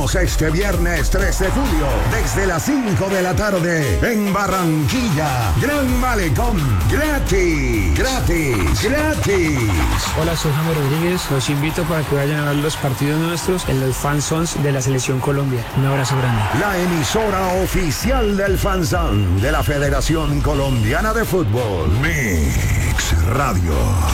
vemos este viernes 3 de julio desde las 5 de la tarde en Barranquilla. Gran Malecón, gratis, gratis, gratis. Hola, soy Jaime Rodríguez. Los invito para que vayan a ver los partidos nuestros en los Fanzones de la Selección Colombia. Un abrazo grande. La emisora oficial del Fanzón de la Federación Colombiana de Fútbol. Mix Radio.